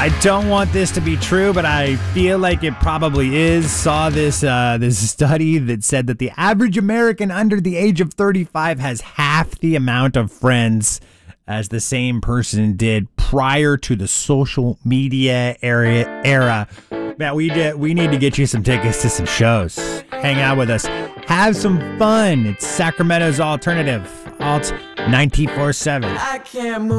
I don't want this to be true, but I feel like it probably is. Saw this study that said that the average American under the age of 35 has half the amount of friends as the same person did prior to the social media era. Man, we need to get you some tickets to some shows. Hang out with us. Have some fun. It's Sacramento's alternative. Alt 94.7. I can't move.